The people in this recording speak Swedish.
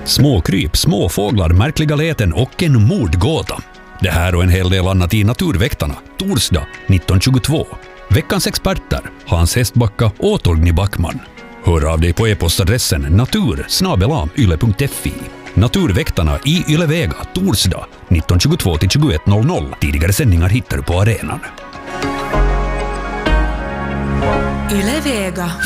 Småkryp, småfåglar, märkliga läten och en mordgåta. Det här och en hel del annat i Naturväktarna, torsdag 1922. Veckans experter, Hans Hestbacka och Torgny Backman. Hör av dig på e-postadressen natur@yle.fi. Naturväktarna i Ylevega, torsdag 1922-21:00. Tidigare sändningar hittar du på arenan. Ylevega.